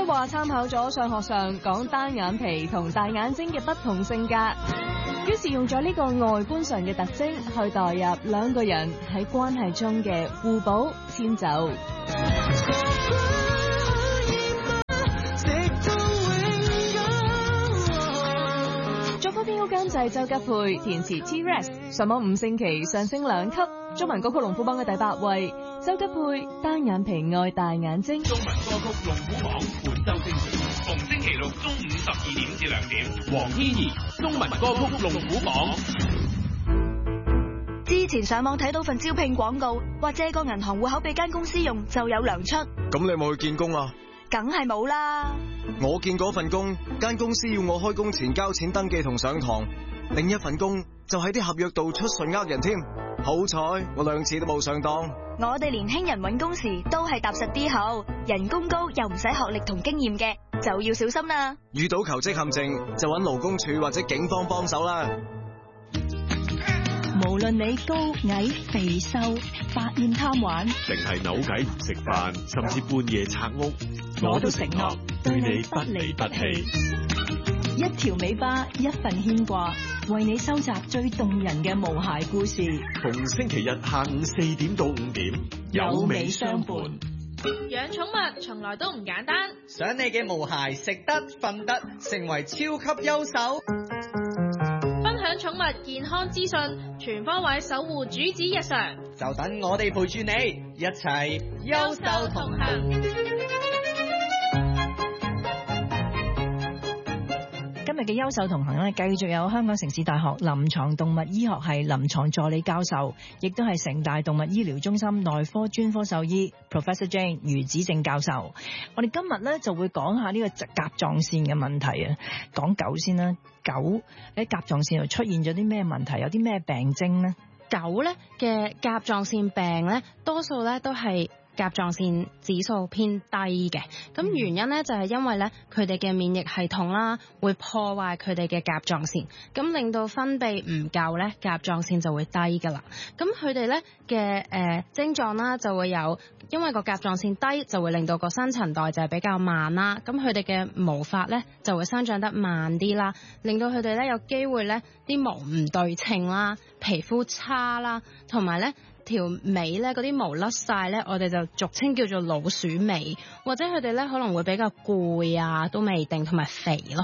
話參考咗上學上講單眼皮同大眼睛嘅不同性格，於是用咗呢個外觀上嘅特徵去代入兩個人喺關係中嘅互補遷就。作曲編曲監製周吉佩，填詞 T-Rex， 上網5星期上升2級，中文歌曲龍虎榜嘅第8位。周吉佩單眼皮愛大眼睛。 中文歌曲龍虎榜本周精選，逢星期六中午12點至2點。黃天怡中文歌曲龍虎榜。 之前上網睇到份招聘廣告，話借個銀行戶口俾間公司用就有糧出。 咁你有冇去見工啊？ 梗係冇啦。 我見嗰份工，間公司要我開工前交錢登記同上堂，另一份工就喺啲合約度出信呃人添。好彩我2次都冇上當。 我哋年輕人揾工時都係踏實啲好，人工高又唔使學歷同經驗嘅，就要小心啦。 遇到求職陷阱就揾勞工處或者警方幫手啦。 無論你高矮肥瘦，百厭貪玩， 定係扭計唔食飯，甚至半夜拆屋， 我都承諾對你不離不棄。一條尾巴，一份牽掛，為你收集最動人嘅無鞋故事。 逢星期日下午4點到5點，有美相伴。 養寵物從來都唔簡單， 想你嘅毛孩食得瞓得，成為超級優手。 分享寵物健康資訊，全方位守護主子日常， 就等我哋陪住你一齊優秀同行。 今日嘅優秀同行咧，繼續有香港城市大學臨床動物醫學系臨床助理教授，亦都係城大動物醫療中心內科專科獸醫 Professor Jane 余子正教授。我哋今日咧就會講下呢個甲狀腺嘅問題啊。講狗先啦，狗喺甲狀腺度出現咗啲咩問題，有啲咩病徵呢？ 狗咧嘅甲狀腺病咧，多數咧都係甲狀腺指數偏低嘅，咁原因咧就係因為咧佢哋嘅免疫系統啦，會破壞佢哋嘅甲狀腺，咁令到分泌唔夠咧，甲狀腺就會低噶啦。咁佢哋咧嘅症狀啦就會有，因為個甲狀腺低就會令到個新陳代謝比較慢啦，咁佢哋嘅毛髮咧就會生長得慢啲啦，令到佢哋咧有機會咧啲毛唔對稱啦，皮膚差啦，同埋咧條尾咧嗰啲毛甩晒咧，我哋就俗稱叫做老鼠尾，或者佢哋咧可能會比較攰啊，都未定，同埋肥咯。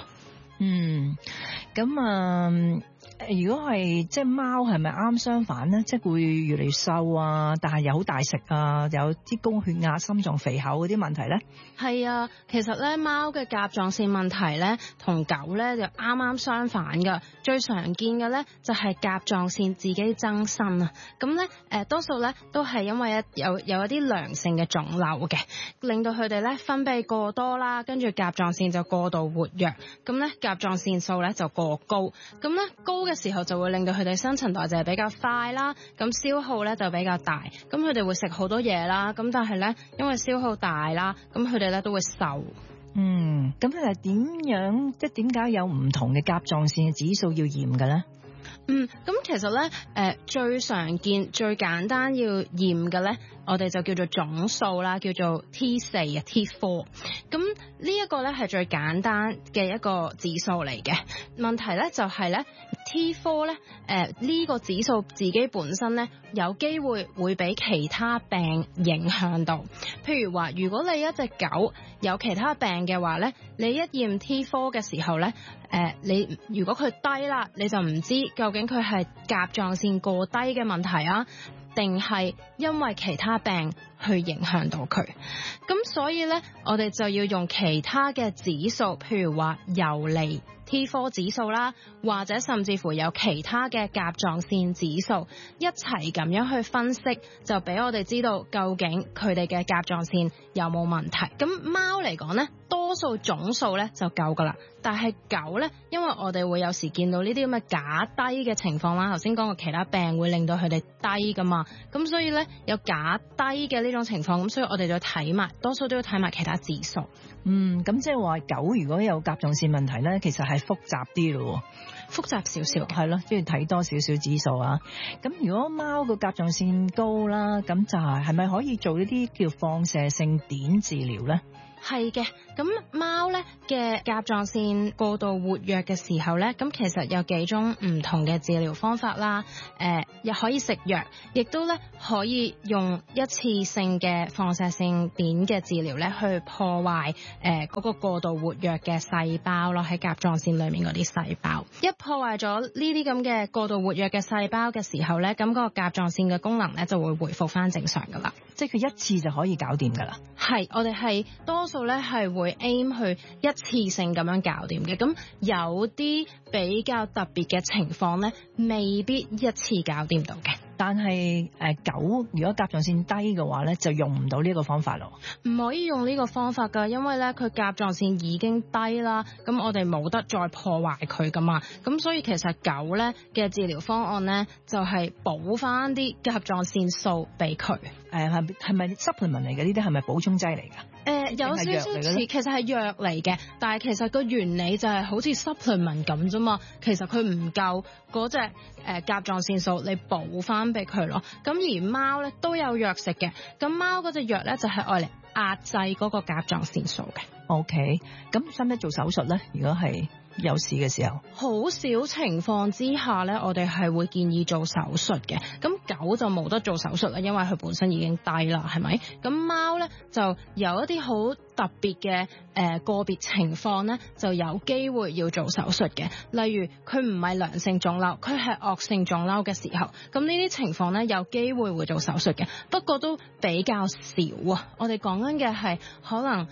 咁如果係即係貓，係咪啱相反咧？即係會越嚟越瘦啊，但係又好大食啊，有啲高血壓、心臟肥厚嗰啲問題咧？ 係啊，其實咧貓嘅甲狀腺問題咧，同狗咧就啱啱相反噶。最常見嘅咧就係甲狀腺自己增生啊。咁咧多數咧都係因為有一啲良性嘅腫瘤嘅，令到佢哋咧分泌過多啦，跟住甲狀腺就過度活躍，咁咧甲狀腺素咧就過高，咁咧高嘅時候就會令到佢哋新陳代謝比較快啦，咁消耗咧就比較大，咁佢哋會食好多嘢啦，咁但係咧因為消耗大啦，咁佢哋咧都會瘦。 咁係點樣？即係點解有唔同嘅甲狀腺嘅指數要驗嘅咧？ 咁其實咧，最常見、最簡單要驗嘅咧，我哋就叫做總數啦，叫做 T4 啊 T4。咁呢一個咧係最簡單嘅一個指數嚟嘅。問題咧就係咧 T4 咧，呢個指數自己本身咧有機會俾其他病影響到。譬如話，如果你一隻狗有其他病嘅話咧，你一驗 T4 嘅時候咧，你如果佢低啦，你就唔知究竟佢係甲狀腺過低嘅問題啊，定係因為其他病去影響到佢。咁所以咧，我哋就要用其他嘅指數，譬如話游離T4 指數啦，或者甚至乎有其他嘅甲狀腺指數一齊咁樣去分析，就俾我哋知道究竟佢哋嘅甲狀腺有冇問題。咁貓嚟講呢，多數總數呢就夠噶啦，但係狗呢，因為我哋會有時見到呢啲咁嘅假低嘅情況啦，頭先講過其他病會令到佢哋低噶嘛，咁所以呢，有假低嘅呢種情況，咁所以我哋就睇埋，多數都要睇埋其他指數。 咁即係話狗如果有甲狀腺問題呢，其實係複雜啲咯， 複雜少少， 係咯，都要睇多少少指數啊。咁如果貓個甲狀腺高啦，咁就係咪可以做呢啲叫放射性碘治療呢？ 係嘅，咁貓咧嘅甲狀腺過度活躍嘅時候咧，咁其實有幾種唔同嘅治療方法啦。又可以食藥，亦都咧可以用一次性嘅放射性碘嘅治療咧，去破壞嗰個過度活躍嘅細胞咯，喺甲狀腺裏面嗰啲細胞。一破壞咗呢啲咁嘅過度活躍嘅細胞嘅時候咧，咁嗰個甲狀腺嘅功能咧就會回復翻正常噶啦。 即係佢一次就可以搞掂噶啦。 係，我哋係多數咧係會 aim 去一次性咁樣搞掂嘅。咁有啲比較特別嘅情況咧，未必一次搞掂到嘅。 但係狗如果甲狀腺低嘅話咧，就用唔到呢個方法咯。 唔可以用呢個方法㗎，因為咧佢甲狀腺已經低啦，咁我哋冇得再破壞佢㗎嘛。咁所以其實狗咧嘅治療方案咧，就係補翻啲甲狀腺素俾佢。 係咪 supplement 嚟嘅？呢啲係咪補充劑嚟㗎？ 有少少似，其實係藥嚟嘅，但係其實個原理就係好似 supplement 咁啫嘛。其實佢唔夠嗰隻甲狀腺素，你補翻俾佢咯。咁而貓咧都有藥食嘅，咁貓嗰隻藥咧就係愛嚟壓制嗰個甲狀腺素嘅。 OK，咁使唔使做手術咧？如果係有事嘅時候， 好少情況之下咧，我哋係會建議做手術嘅。咁狗就冇得做手術啦，因為佢本身已經低啦，係咪？咁貓咧就有一啲好特別嘅個別情況咧，就有機會要做手術嘅。例如佢唔係良性腫瘤，佢係惡性腫瘤嘅時候，咁呢啲情況咧有機會會做手術嘅，不過都比較少啊。我哋講緊嘅係可能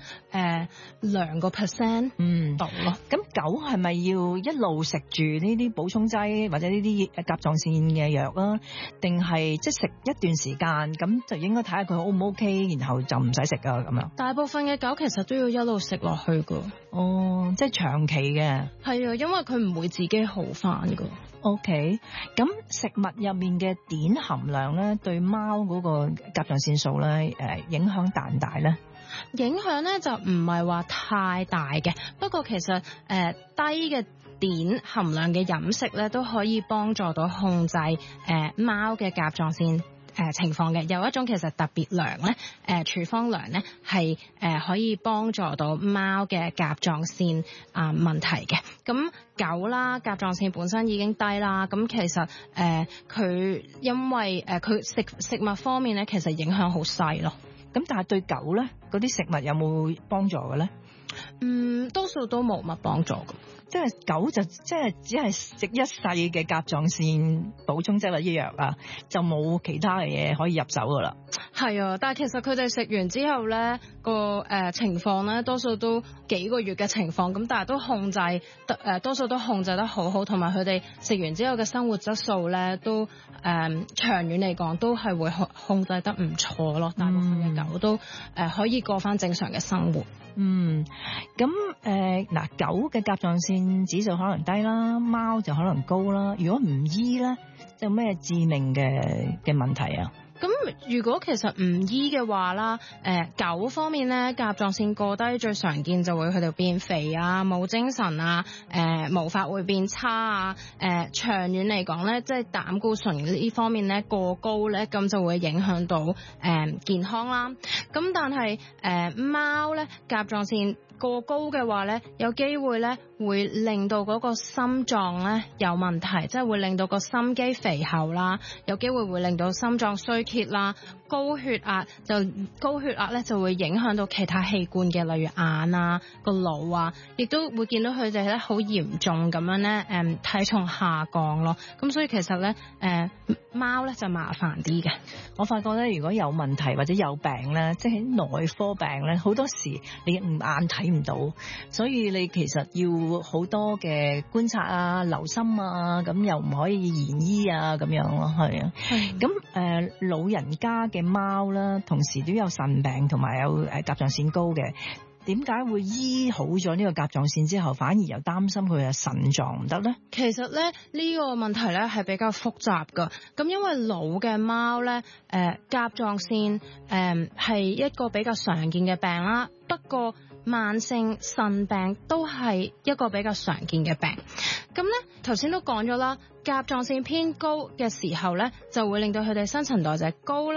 2% 度咯。 咁狗係咪要一路食住呢啲補充劑或者呢啲甲狀腺嘅藥啊？定係即係食一段時間咁就應該睇下佢 O 唔 OK， 然後就唔使食啊咁樣？ 大部分嘅狗其實都要一路食落去噶。 哦，即係長期嘅。係啊，因為佢唔會自己好返噶。 OK， 咁食物入面嘅碘含量咧，對貓嗰個甲狀腺素咧，影響大唔大咧？ 影響咧就唔係話太大嘅，不過其實低嘅碘含量嘅飲食咧都可以幫助到控制貓嘅甲狀腺情況嘅。有一種其實特別糧咧，處方糧咧係可以幫助到貓嘅甲狀腺問題嘅。咁狗啦，甲狀腺本身已經低啦，咁其實佢因為佢食物方面咧，其實影響好細咯。 咁但係對狗咧，嗰啲食物有冇幫助嘅咧？ 多數都冇乜幫助嘅。 即係狗就即係只係食一世嘅甲狀腺補充劑或者藥啊，就冇其他嘅嘢可以入手噶啦。 係啊，但係其實佢哋食完之後咧，個情況咧多數都幾個月嘅情況，咁但係都控制多數都控制得好好，同埋佢哋食完之後嘅生活質素咧都長遠嚟講都係會控制得唔錯咯。大部分嘅狗都可以過翻正常嘅生活。 咁狗嘅甲狀腺指數可能低啦，貓就可能高啦。如果唔醫咧，有咩致命嘅問題啊？ 咁如果其實唔醫嘅話啦，狗方面咧，甲狀腺過低最常見就會佢哋變肥啊、冇精神啊、毛髮會變差啊。長遠嚟講咧，即係膽固醇呢方面咧過高咧，咁就會影響到健康啦。咁但係貓咧甲狀腺過高嘅話咧，有機會咧會令到嗰個心臟咧有問題，即係會令到個心肌肥厚啦，有機會令到心臟衰竭啦。高血壓咧就會影響到其他器官嘅，例如眼啊、個腦啊，亦都會見到佢哋咧好嚴重咁樣咧體重下降咯。咁所以其實咧貓咧就麻煩啲嘅。 我發覺咧，如果有問題或者有病咧，即係內科病咧，好多時你眼睇唔到，所以你其實要好多嘅觀察啊、留心啊，咁又唔可以延醫啊咁樣咯，係啊。咁老人家嘅貓啦，同時都有腎病同埋有甲狀腺高嘅，點解會醫好咗呢個甲狀腺之後，反而又擔心佢嘅腎臟唔得咧？ 其實咧呢個問題咧係比較複雜噶。咁因為老嘅貓咧，甲狀腺係一個比較常見嘅病啦。不過慢性腎病都係一個比較常見嘅病。咁咧頭先都講咗啦，甲狀腺偏高嘅時候咧，就會令到佢哋新陳代謝高啦。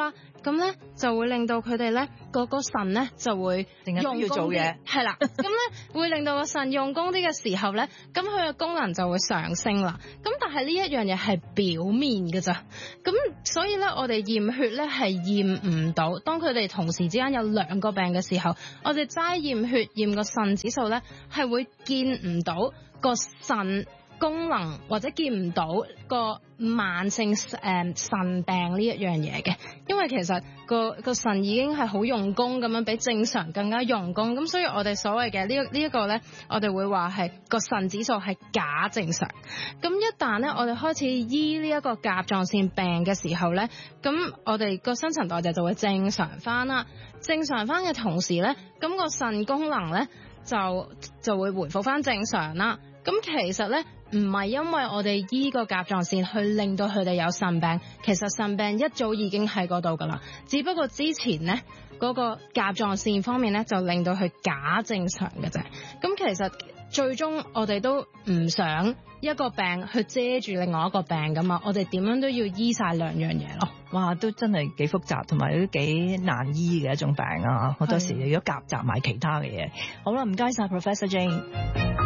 咁咧就會令到佢哋咧個腎咧就會用要做嘢， 係啦，咁咧會令到個腎用功啲嘅時候咧，咁佢嘅功能就會上升啦。咁但係呢一樣嘢係表面嘅咋，咁所以咧我哋驗血咧係驗唔到。當佢哋同時之間有兩個病嘅時候，我哋齋驗血驗個腎指數咧係會見唔到個腎功能，或者見唔到個慢性腎病呢一樣嘢嘅，因為其實個腎已經係好用功咁樣，比正常更加用功，咁所以我哋所謂嘅呢一個咧，我哋會話係個腎指數係假正常。咁一旦咧我哋開始醫呢一個甲狀腺病嘅時候咧，咁我哋個新陳代謝就會正常翻啦。正常翻嘅同時咧，咁個腎功能咧就會回復翻正常啦。咁其實咧唔係因為我哋醫個甲狀腺去令到佢哋有腎病，其實腎病一早已經喺嗰度噶啦，只不過之前咧嗰個甲狀腺方面咧就令到佢假正常嘅啫。咁其實最終我哋都唔想一個病去遮住另外一個病噶嘛，我哋點樣都要醫晒兩樣嘢咯。 哇，都真係幾複雜，同埋都幾難醫嘅一種病啊！好多時如果夾雜埋其他嘅嘢。好啦，唔該晒 Professor Jane。